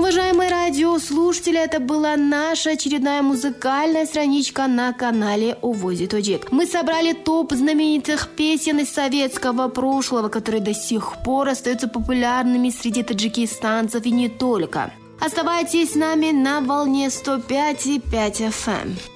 Уважаемые радиослушатели, это была наша очередная музыкальная страничка на канале Увози Тоджик. Мы собрали топ знаменитых песен из советского прошлого, которые до сих пор остаются популярными среди таджикистанцев и не только. Оставайтесь с нами на волне 105,5 FM.